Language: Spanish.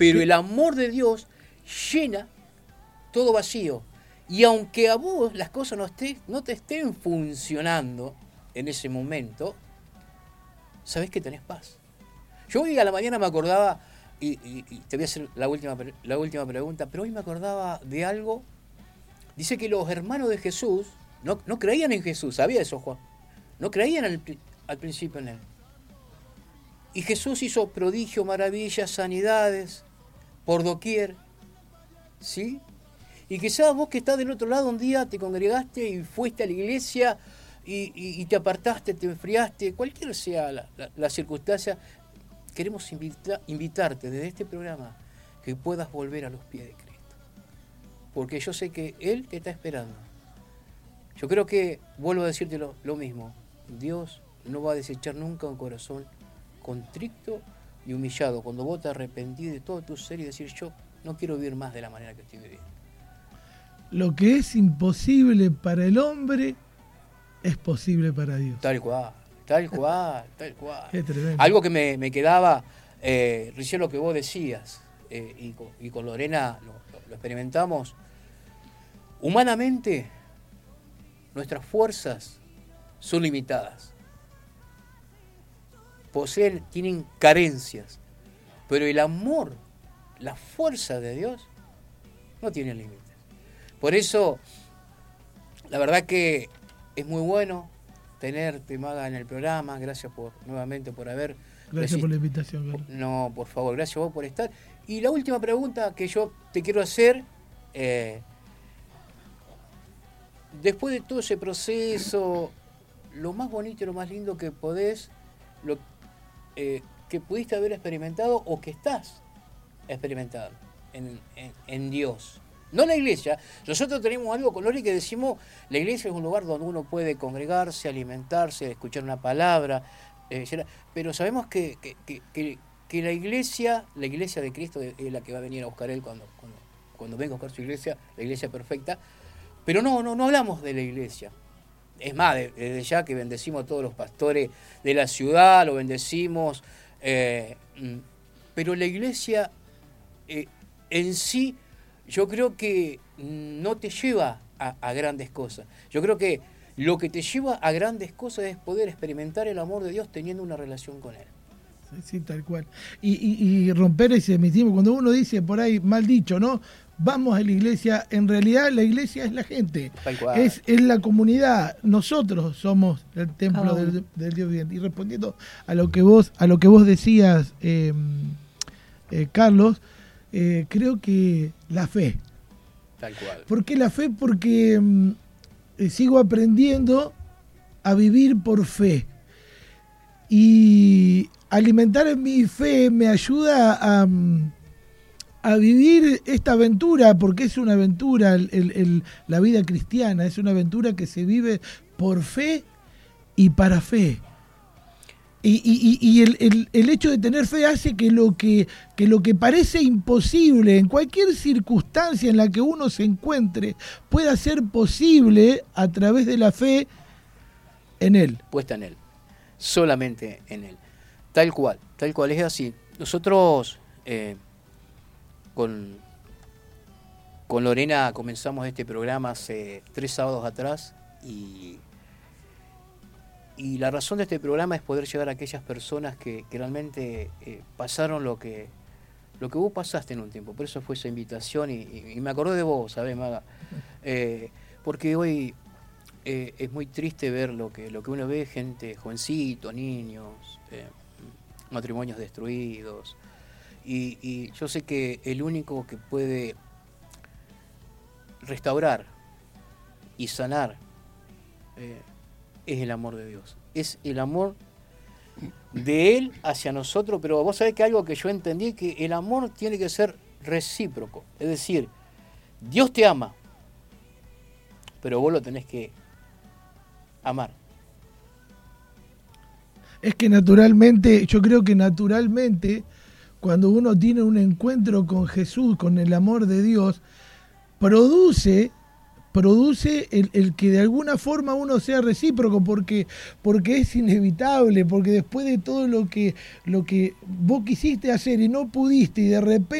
Pero el amor de Dios llena todo vacío. Y aunque a vos las cosas no te estén funcionando en ese momento, sabés que tenés paz. Yo hoy a la mañana me acordaba, y te voy a hacer la última pregunta, pero hoy me acordaba de algo. Dice que los hermanos de Jesús no creían en Jesús, ¿sabía eso, Juan? No creían al principio en él. Y Jesús hizo prodigios, maravillas, sanidades, por doquier, ¿sí? Y quizás vos que estás del otro lado un día te congregaste y fuiste a la iglesia y te apartaste, te enfriaste, cualquier sea la circunstancia, queremos invitarte desde este programa que puedas volver a los pies de Cristo. Porque yo sé que Él te está esperando. Yo creo que, vuelvo a decirte lo mismo, Dios no va a desechar nunca un corazón contrito y humillado, cuando vos te arrepentís de todo tu ser y decir, yo no quiero vivir más de la manera que estoy viviendo. Lo que es imposible para el hombre es posible para Dios. Tal cual. Qué tremendo. Algo que me quedaba, recién lo que vos decías, y con Lorena lo experimentamos. Humanamente, nuestras fuerzas son limitadas. Tienen carencias, pero el amor, la fuerza de Dios, no tiene límites. Por eso, la verdad que es muy bueno tenerte, Maga, en el programa. Gracias nuevamente por haber... Gracias por la invitación, Carlos. No, por favor, gracias a vos por estar. Y la última pregunta que yo te quiero hacer, después de todo ese proceso, lo más bonito y lo más lindo que podés, que pudiste haber experimentado o que estás experimentando en Dios. No la iglesia. Nosotros tenemos algo con Lori que decimos, la iglesia es un lugar donde uno puede congregarse, alimentarse, escuchar una palabra, pero sabemos que la iglesia de Cristo es la que va a venir a buscar Él cuando venga a buscar su iglesia, la iglesia perfecta. Pero no hablamos de la iglesia. Es más, desde ya que bendecimos a todos los pastores de la ciudad, lo bendecimos, pero la iglesia en sí, yo creo que no te lleva a grandes cosas. Yo creo que lo que te lleva a grandes cosas es poder experimentar el amor de Dios teniendo una relación con Él. Sí, tal cual. Y romper ese misticismo, cuando uno dice por ahí, mal dicho, ¿no? Vamos a la iglesia, en realidad la iglesia es la gente, es la comunidad, nosotros somos el templo del Dios viviente. Y respondiendo a lo que vos decías, Carlos, creo que la fe. Tal cual. ¿Por qué la fe? Porque sigo aprendiendo a vivir por fe. Y alimentar mi fe me ayuda a vivir esta aventura, porque es una aventura, la vida cristiana, es una aventura que se vive por fe y para fe. Y el hecho de tener fe hace que lo que parece imposible en cualquier circunstancia en la que uno se encuentre pueda ser posible a través de la fe en Él. Puesta en Él, solamente en Él. Tal cual, es así. Nosotros con Lorena comenzamos este programa hace 3 sábados atrás y la razón de este programa es poder llegar a aquellas personas que realmente pasaron lo que vos pasaste en un tiempo. Por eso fue esa invitación y me acordé de vos, ¿sabés, Maga? Porque hoy es muy triste ver lo que uno ve, gente, jovencitos, niños, matrimonios destruidos. Y yo sé que el único que puede restaurar y sanar es el amor de Dios. Es el amor de Él hacia nosotros, pero vos sabés que algo que yo entendí, que el amor tiene que ser recíproco. Es decir, Dios te ama, pero vos lo tenés que amar. Es que naturalmente, yo creo que naturalmente, cuando uno tiene un encuentro con Jesús, con el amor de Dios, produce el que de alguna forma uno sea recíproco, porque es inevitable, porque después de todo lo que vos quisiste hacer y no pudiste, y de repente